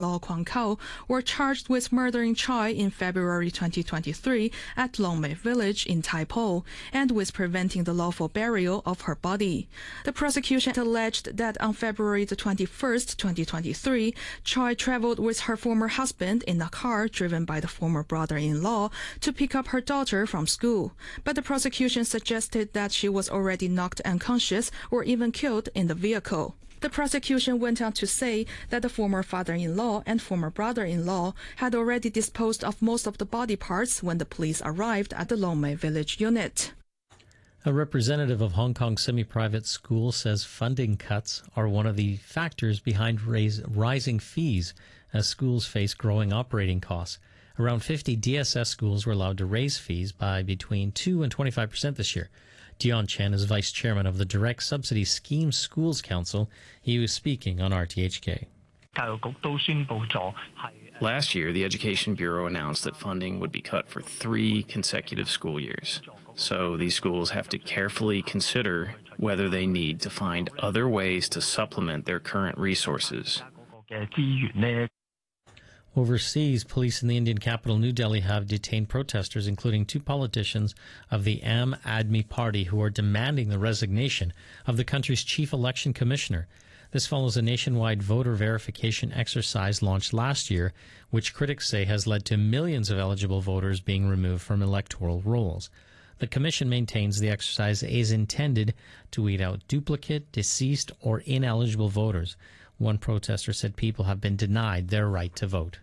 Law Kwang Kao were charged with murdering Choi in February 2023 at Longmei Village in Taipo and with preventing the lawful burial of her body. The prosecution alleged that on February the 21st, 2023, Choi traveled with her former husband in a car driven by the former brother-in-law to pick up her daughter from school. But the prosecution suggested that she was already knocked unconscious or even killed in the vehicle. The prosecution went on to say that the former father-in-law and former brother-in-law had already disposed of most of the body parts when the police arrived at the Longmei Village unit. A representative of Hong Kong semi-private school says funding cuts are one of the factors behind rising fees as schools face growing operating costs. Around 50 DSS schools were allowed to raise fees by between 2 and 25% this year. Dion Chen is vice chairman of the Direct Subsidy Scheme Schools Council. He was speaking on RTHK. Last year, the Education Bureau announced that funding would be cut for 3 consecutive school years. So these schools have to carefully consider whether they need to find other ways to supplement their current resources. Overseas, police in the Indian capital, New Delhi, have detained protesters, including 2 politicians of the Aam Aadmi Party, who are demanding the resignation of the country's chief election commissioner. This follows a nationwide voter verification exercise launched last year, which critics say has led to millions of eligible voters being removed from electoral rolls. The commission maintains the exercise is intended to weed out duplicate, deceased, or ineligible voters. One protester said people have been denied their right to vote.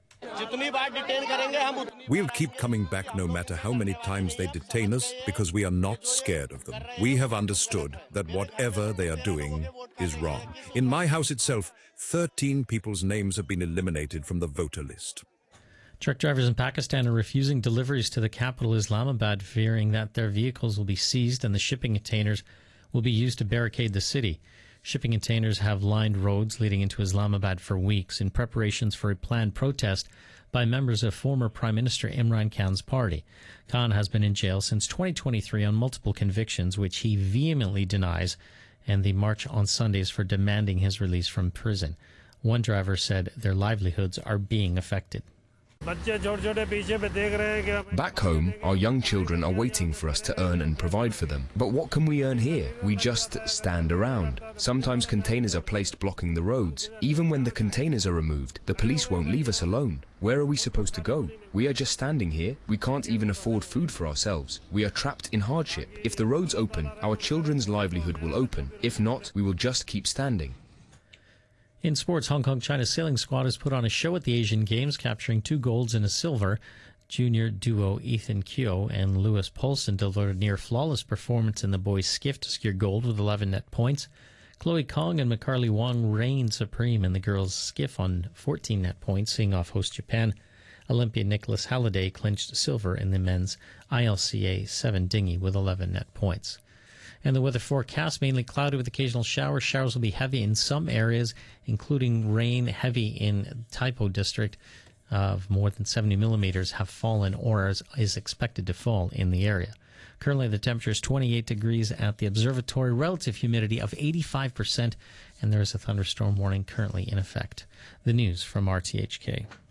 We'll keep coming back no matter how many times they detain us because we are not scared of them. We have understood that whatever they are doing is wrong. In my house itself, 13 people's names have been eliminated from the voter list. Truck drivers in Pakistan are refusing deliveries to the capital Islamabad, fearing that their vehicles will be seized and the shipping containers will be used to barricade the city. Shipping containers have lined roads leading into Islamabad for weeks in preparations for a planned protest by members of former Prime Minister Imran Khan's party. Khan has been in jail since 2023 on multiple convictions, which he vehemently denies, and the march on Sundays for demanding his release from prison. One driver said their livelihoods are being affected. Back home, our young children are waiting for us to earn and provide for them. But what can we earn here? We just stand around. Sometimes containers are placed blocking the roads. Even when the containers are removed, the police won't leave us alone. Where are we supposed to go? We are just standing here. We can't even afford food for ourselves. We are trapped in hardship. If the roads open, our children's livelihood will open. If not, we will just keep standing. In sports, Hong Kong China's sailing squad has put on a show at the Asian Games, capturing 2 golds and a silver. Junior duo Ethan Keogh and Lewis Poulsen delivered a near-flawless performance in the boys' skiff to secure gold with 11 net points. Chloe Kong and McCarley Wong reigned supreme in the girls' skiff on 14 net points, seeing off host Japan. Olympian Nicholas Halliday clinched silver in the men's ILCA 7 dinghy with 11 net points. And the weather forecast, mainly cloudy with occasional showers. Showers will be heavy in some areas, including rain heavy in Taipo district of more than 70 millimeters have fallen or is expected to fall in the area. Currently, the temperature is 28 degrees at the observatory, relative humidity of 85%, and there is a thunderstorm warning currently in effect. The news from RTHK.